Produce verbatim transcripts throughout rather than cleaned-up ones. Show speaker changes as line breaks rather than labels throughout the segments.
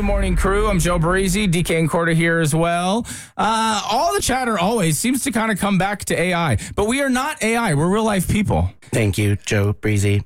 Morning Crew. I'm Joe Breezy, D K and Corda here as well. Uh, all the chatter always seems to kind of come back to A I, but we are not A I. We're real life people.
Thank you, Joe Breezy.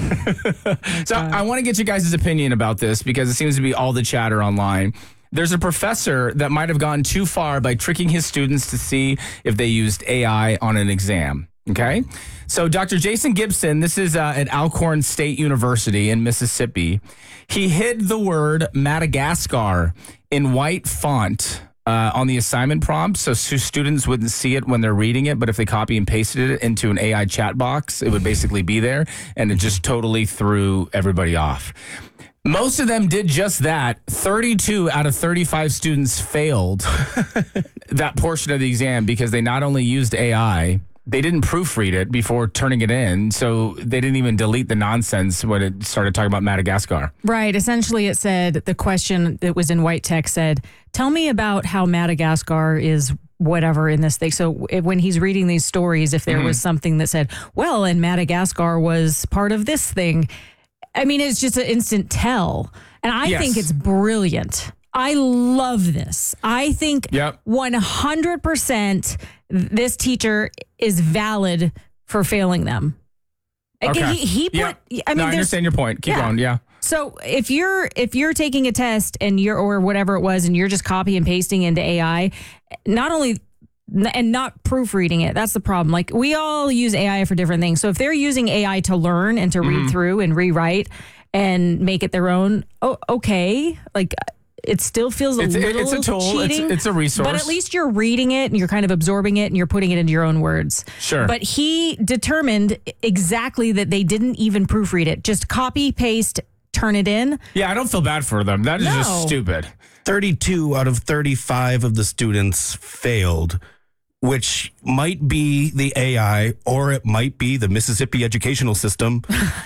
So I want to get you guys' opinion about this because it seems to be all the chatter online. There's a professor that might have gone too far by tricking his students to see if they used A I on an exam. Okay. So Doctor Jason Gibson, this is uh, at Alcorn State University in Mississippi. He hid the word Madagascar in white font uh, on the assignment prompt so students wouldn't see it when they're reading it. But if they copy and pasted it into an A I chat box, it would basically be there. And it just totally threw everybody off. Most of them did just that. thirty-two out of thirty-five students failed that portion of the exam because they not only used A I, they didn't proofread it before turning it in, so they didn't even delete the nonsense when it started talking about Madagascar.
Right. Essentially, it said, the question that was in white text said, tell me about how Madagascar is whatever in this thing. So if, when he's reading these stories, if there mm-hmm. was something that said, well, and Madagascar was part of this thing, I mean, it's just an instant tell. And I
yes.
think it's brilliant. I love this. I think
yep.
one hundred percent this teacher is valid for failing them.
Okay.
He, he put,
yeah.
I mean,
no, I understand your point. Keep
yeah.
going. Yeah.
So if you're if you're taking a test and you're or whatever it was and you're just copy and pasting into A I, not only and not proofreading it, that's the problem. Like, we all use A I for different things. So if they're using A I to learn and to mm-hmm. read through and rewrite and make it their own, oh, okay, like. It still feels a
it's,
little
It's a tool.
cheating.
It's, it's a resource.
But at least you're reading it and you're kind of absorbing it and you're putting it into your own words.
Sure.
But he determined exactly that they didn't even proofread it. Just copy, paste, turn it in.
Yeah, I don't feel bad for them. That is
no.
just stupid.
thirty-two out of thirty-five of the students failed, which might be the A I or it might be the Mississippi educational system.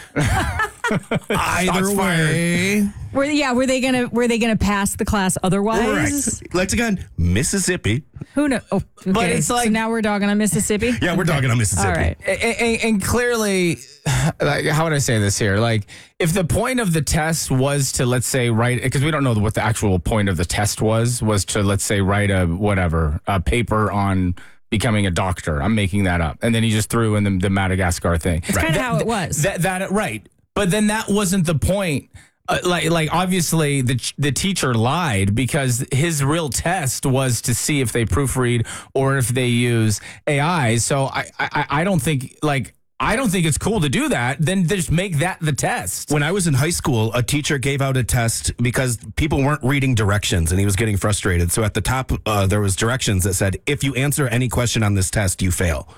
Either way.
Were, yeah, were they gonna were they gonna pass the class otherwise?
Right. Let's again, Mississippi.
Who knows? Oh, okay.
But it's like,
so now we're dogging on Mississippi.
Yeah, we're dogging on Mississippi.
All right.
And, and, and clearly, like, how would I say this here? Like, if the point of the test was to, let's say, write, because we don't know what the actual point of the test was, was to, let's say, write a whatever a paper on becoming a doctor. I'm making that up, and then he just threw in the, the Madagascar thing.
It's right. kind of how it was.
That, that right. But then that wasn't the point. Uh, like, like obviously the the teacher lied because his real test was to see if they proofread or if they use A I. So I, I, I don't think like I don't think it's cool to do that. Then just make that the test.
When I was in high school, a teacher gave out a test because people weren't reading directions and he was getting frustrated. So at the top, uh, there was directions that said, if you answer any question on this test, you fail.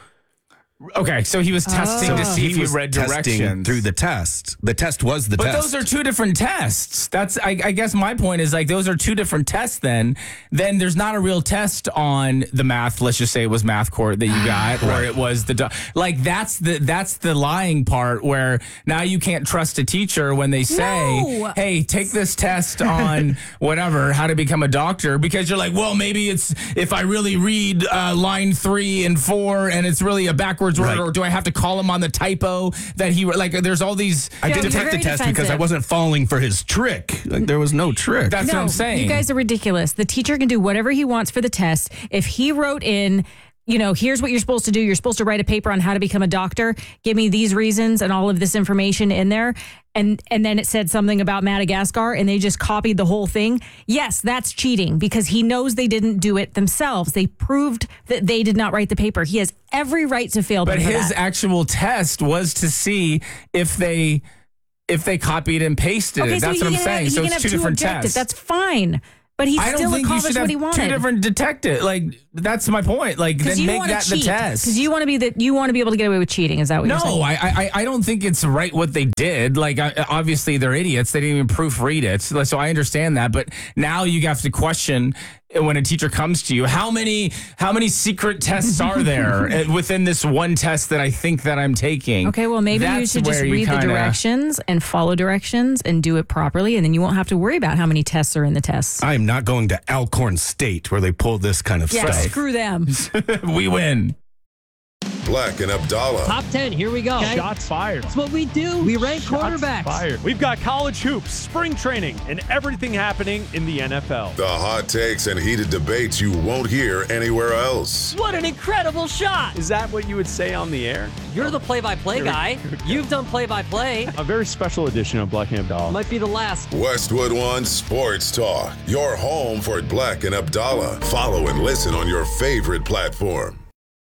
Okay, so he was testing
oh.
to see
he
if you
was
read
testing
directions
through the test. The test was the
but
test.
But those are two different tests. That's I, I guess my point is like those are two different tests. Then, then there's not a real test on the math. Let's just say it was math court that you got, right. or it was the do- like that's the that's the lying part where now you can't trust a teacher when they say,
no.
"Hey, take this test on whatever how to become a doctor," because you're like, well, maybe it's if I really read uh, line three and four and it's really a backwards. Right. Or do I have to call him on the typo that he like? There's all these.
I didn't take the test defensive. because I wasn't falling for his trick. Like, there was no trick.
That's
no,
what I'm saying.
You guys are ridiculous. The teacher can do whatever he wants for the test. If he wrote in, you know, here's what you're supposed to do. You're supposed to write a paper on how to become a doctor. Give me these reasons and all of this information in there. And and then it said something about Madagascar and they just copied the whole thing. Yes, that's cheating because he knows they didn't do it themselves. They proved that they did not write the paper. He has every right to fail.
But his
that.
actual test was to see if they if they copied and pasted
okay,
it.
So
That's what I'm
have,
saying. So it's two, two different tests.
That's fine. But he
I don't
still
think you
accomplished
should
what he
have
wanted.
two different detective. Like that's my point. Like then
you
make
wanna
that
cheat.
the test.
Because you want to be the you want to be able to get away with cheating. Is that what
no,
you're saying?
No, I, I I don't think it's right what they did. Like I, obviously they're idiots. They didn't even proofread it. So, so I understand that. But now you have to question when a teacher comes to you, how many how many secret tests are there within this one test that I think that I'm taking?
Okay, well maybe
That's
you should just
you
read
kinda,
the directions and follow directions and do it properly, and then you won't have to worry about how many tests are in the tests.
I am not going to Alcorn State where they pull this kind of
yeah,
stuff.
Screw them.
We win.
Black and Abdallah.
Top ten, here we go.
Shots fired.
That's what we do. We rank
Shots
quarterbacks.
fired. We've got college hoops, spring training, and everything happening in the N F L.
The hot takes and heated debates you won't hear anywhere else.
What an incredible shot.
Is that what you would say on the air?
You're the play-by-play guy. You've done play-by-play.
A very special edition of Black and Abdallah.
Might be the last.
Westwood One Sports Talk, your home for Black and Abdallah. Follow and listen on your favorite platform.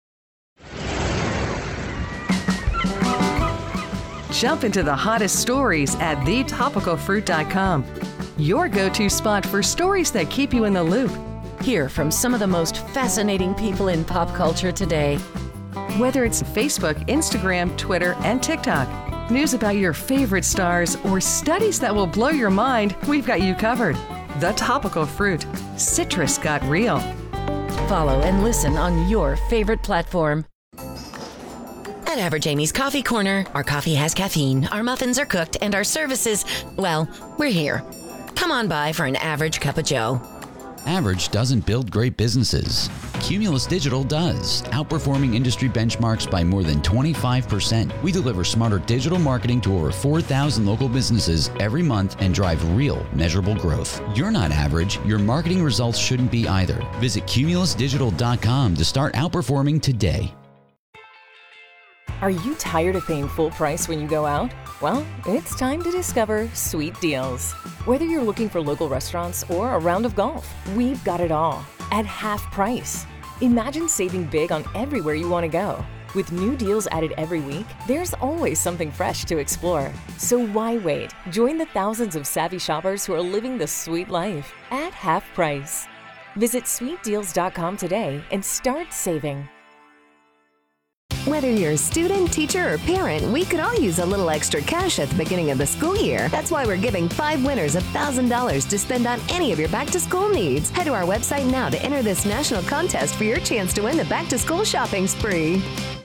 Jump into the hottest stories at the topical fruit dot com. Your go-to spot for stories that keep you in the loop.
Hear from some of the most fascinating people in pop culture today.
Whether it's Facebook, Instagram, Twitter, and TikTok, news about your favorite stars, or studies that will blow your mind, we've got you covered. The Topical Fruit. Citrus got real.
Follow and listen on your favorite platform.
At Average Amy's Coffee Corner, our coffee has caffeine, our muffins are cooked, and our services, well, we're here. Come on by for an average cup of joe.
Average doesn't build great businesses. Cumulus Digital does, outperforming industry benchmarks by more than twenty-five percent. We deliver smarter digital marketing to over four thousand local businesses every month and drive real, measurable growth. You're not average. Your marketing results shouldn't be either. Visit cumulus digital dot com to start outperforming today.
Are you tired of paying full price when you go out? Well, it's time to discover Sweet Deals. Whether you're looking for local restaurants or a round of golf, we've got it all at half price. Imagine saving big on everywhere you want to go. With new deals added every week, there's always something fresh to explore. So why wait? Join the thousands of savvy shoppers who are living the sweet life at half price. Visit sweet deals dot com today and start saving.
Whether you're a student, teacher, or parent, we could all use a little extra cash at the beginning of the school year. That's why we're giving five winners one thousand dollars to spend on any of your back-to-school needs. Head to our website now to enter this national contest for your chance to win the back-to-school shopping spree.